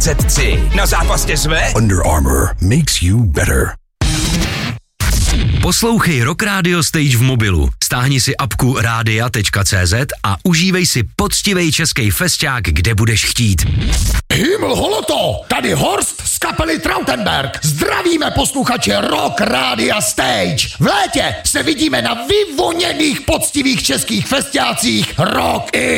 23. Na zápasně jsme? Under Armour makes you better. Poslouchej Rock Radio Stage v mobilu. Stáhni si apku radia.cz a užívej si poctivej český festiák, kde budeš chtít. Himmel holoto, tady Horst z kapely Trautenberg. Zdravíme posluchače Rock Radia Stage. V létě se vidíme na vyvoněných poctivých českých festiácích Rock